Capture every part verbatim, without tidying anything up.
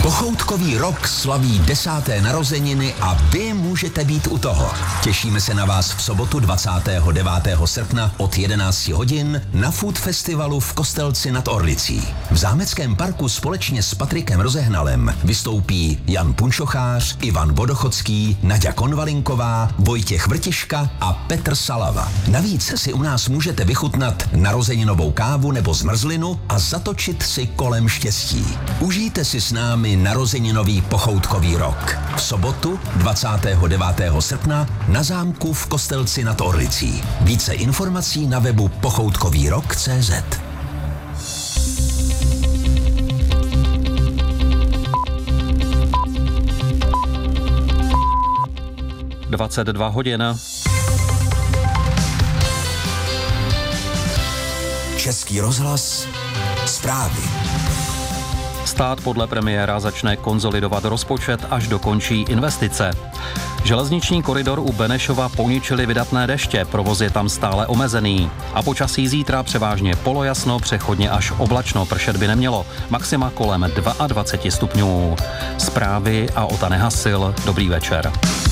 Pochoutkový rok slaví desáté narozeniny a vy můžete být u toho. Těšíme se na vás v sobotu dvacátého devátého srpna od jedenácti hodin na Food Festivalu v Kostelci nad Orlicí. V Zámeckém parku společně s Patrikem Rozehnalem vystoupí Jan Punčochář, Ivan Vodochodský, Naďa Konvalinková, Vojtěch Vrtiška a Petr Salava. Navíc si u nás můžete vychutnat narozeninovou kávu nebo zmrzlinu a zatočit si kolem štěstí. Užijte si s námi narozeninový pochoutkový rok. V sobotu dvacátého devátého srpna na zámku v Kostelci nad Orlicí. Více informací na webu pochoutkový rok tečka cé zet. dvacet dva hodin. Český rozhlas, zprávy. Stát podle premiéra začne konsolidovat rozpočet, až dokončí investice. Železniční koridor u Benešova poničili vydatné deště, provoz je tam stále omezený. A počasí zítra převážně polojasno, přechodně až oblačno, pršet by nemělo. Maxima kolem dvacet dva stupňů. Zprávy a Ota Nehasil. Dobrý večer.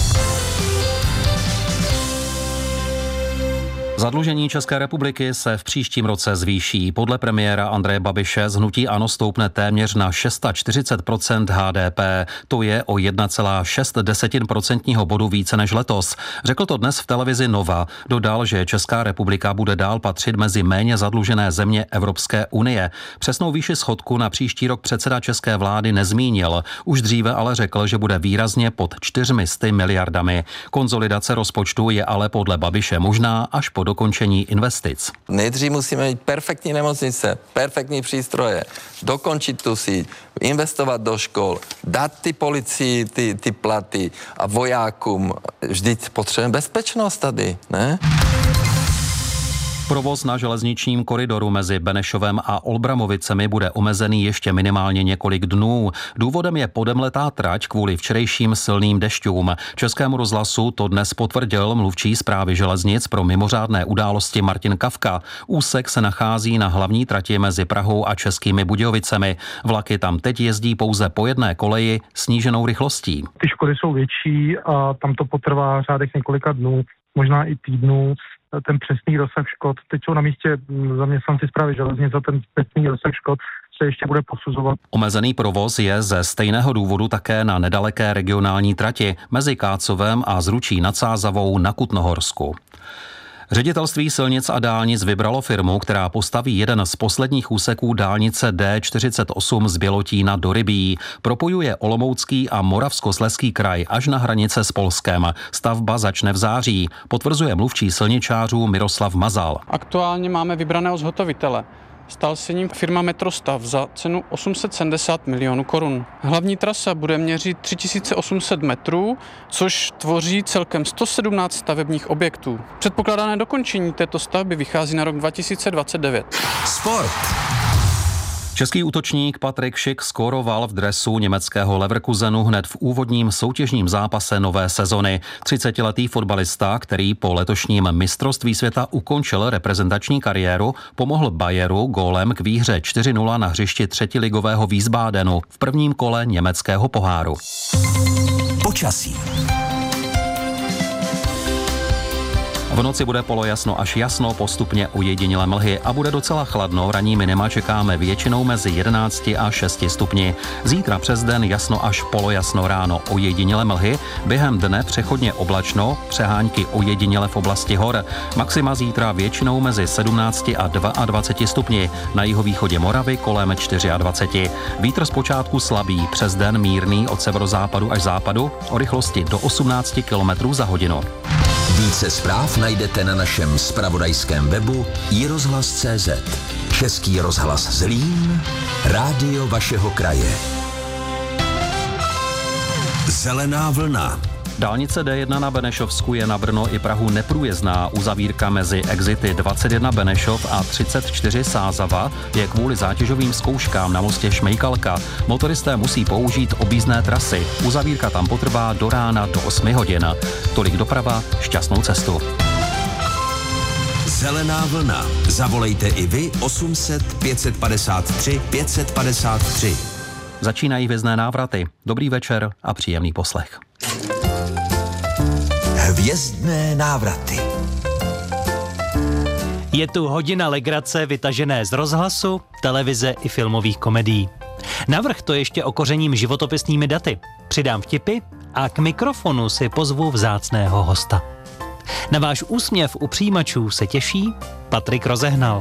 Zadlužení České republiky se v příštím roce zvýší. Podle premiéra Andreje Babiše z hnutí ANO stoupne téměř na čtyřicet šest procent há dé pé. To je o jedna celá šest procentního bodu více než letos. Řekl to dnes v televizi Nova. Dodal, že Česká republika bude dál patřit mezi méně zadlužené země Evropské unie. Přesnou výši schodku na příští rok předseda české vlády nezmínil. Už dříve ale řekl, že bude výrazně pod čtyřmi sty miliardami. Konsolidace rozpočtu je ale podle Babiše možná až po dokončení investic. Nejdřív musíme mít perfektní nemocnice, perfektní přístroje, dokončit tu síť, investovat do škol, dát ty policii ty, ty platy a vojákům. Vždyť potřebujeme bezpečnost tady, ne? Provoz na železničním koridoru mezi Benešovem a Olbramovicemi bude omezený ještě minimálně několik dnů. Důvodem je podemletá trať kvůli včerejším silným dešťům. Českému rozhlasu to dnes potvrdil mluvčí Správy železnic pro mimořádné události Martin Kafka. Úsek se nachází na hlavní trati mezi Prahou a Českými Budějovicemi. Vlaky tam teď jezdí pouze po jedné koleji sníženou rychlostí. Ty škody jsou větší a tam to potrvá řádech několika dnů, možná i týdnů. Ten přesný rozsah škod. Teď jsou na místě zaměstnanci Správy železnic a ten přesný rozsah škod se ještě bude posuzovat. Omezený provoz je ze stejného důvodu také na nedaleké regionální trati mezi Kácovem a Zručí nad Sázavou na Kutnohorsku. Ředitelství silnic a dálnic vybralo firmu, která postaví jeden z posledních úseků dálnice D čtyřicet osm z Bělotína do Rybí. Propojuje Olomoucký a Moravskoslezský kraj až na hranice s Polskem. Stavba začne v září, potvrzuje mluvčí silničářů Miroslav Mazal. Aktuálně máme vybraného zhotovitele. Stal se ním firma Metrostav za cenu osm set sedmdesát milionů korun. Hlavní trasa bude měřit tři tisíce osm set metrů, což tvoří celkem sto sedmnáct stavebních objektů. Předpokládané dokončení této stavby vychází na rok dva tisíce dvacet devět. Sport. Český útočník Patrik Schick skóroval v dresu německého Leverkusenu hned v úvodním soutěžním zápase nové sezony. třicetiletý fotbalista, který po letošním mistrovství světa ukončil reprezentační kariéru, pomohl Bayeru gólem k výhře čtyři nula na hřišti třetiligového Wiesbadenu v prvním kole německého poháru. Počasí. V noci bude polojasno až jasno, postupně ojedinělé mlhy a bude docela chladno. Ranní minima čekáme většinou mezi jedenácti a šesti stupni. Zítra přes den jasno až polojasno, ráno ojedinělé mlhy, během dne přechodně oblačno, přehánky ojedinělé v oblasti hor. Maxima zítra většinou mezi sedmnácti a dvaceti dvěma stupni, na jihovýchodě Moravy kolem dvaceti čtyř. Vítr zpočátku slabý, přes den mírný od severozápadu až západu, o rychlosti do osmnácti kilometrů za hodinu. Více zpráv najdete na našem zpravodajském webu i rozhlas tečka cé zet. Český rozhlas Zlín, rádio vašeho kraje. Zelená vlna. Dálnice D jedna na Benešovsku je na Brno i Prahu neprůjezdná. Uzavírka mezi exity dvacet jedna Benešov a třicet čtyři Sázava je kvůli zátěžovým zkouškám na mostě Šmejkalka. Motoristé musí použít objízdné trasy. Uzavírka tam potrvá do rána do osmi hodin. Tolik doprava, šťastnou cestu. Zelená vlna. Zavolejte i vy osm set pět set padesát tři pět set padesát tři. Začínají Hvězdné návraty. Dobrý večer a příjemný poslech. Hvězdné návraty. Je tu hodina legrace vytažené z rozhlasu, televize i filmových komedií. Navrch to ještě okořením životopisnými daty. Přidám vtipy a k mikrofonu si pozvu vzácného hosta. Na váš úsměv u přijímačů se těší Patrik Rozehnal.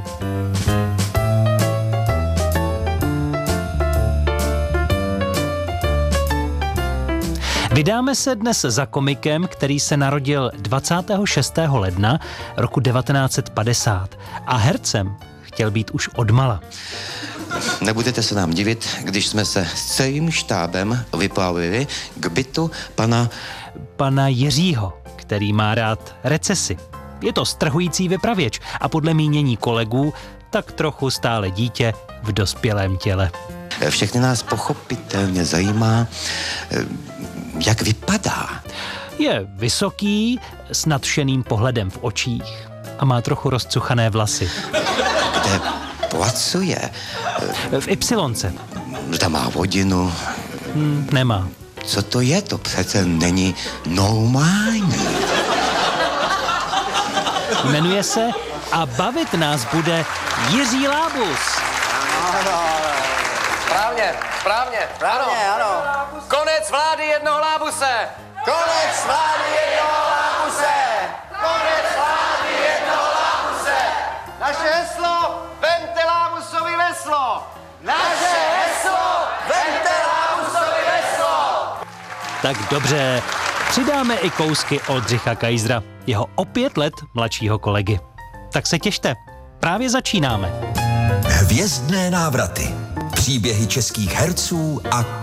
Vydáme se dnes za komikem, který se narodil dvacátého šestého ledna roku devatenáct set padesát a hercem chtěl být už odmala. Nebudete se nám divit, když jsme se s celým štábem vyplavili k bytu pana... Pana Jiřího, který má rád recesi. Je to strhující vypravěč a podle mínění kolegů tak trochu stále dítě v dospělém těle. Všechny nás pochopitelně zajímá, jak vypadá. Je vysoký, s nadšeným pohledem v očích a má trochu rozcuchané vlasy. Kde pracuje? V Ypsilonce. Zda má hodinu. Hmm, nemá. Co to je? To přece není normální. Jmenuje se a bavit nás bude Jiří Lábus. Správně, správně, správně, ano. ano. Konec vlády jednoho Lábuse. Konec vlády jednoho Lábuse. Konec vlády jednoho Lábuse. Naše heslo, vemte Lábusovi veslo. Naše heslo, vemte Lábusovi veslo. Tak dobře, přidáme i kousky Oldřicha Kaisera, jeho o pět let mladšího kolegy. Tak se těšte, právě začínáme. Hvězdné návraty. Příběhy českých herců a